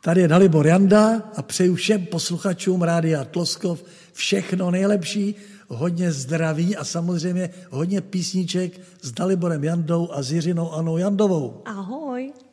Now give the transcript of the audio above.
Tady je Dalibor Janda a přeju všem posluchačům Rádia Tloskov všechno nejlepší, hodně zdraví a samozřejmě hodně písniček s Daliborem Jandou a s Jiřinou Anou Jandovou. Ahoj.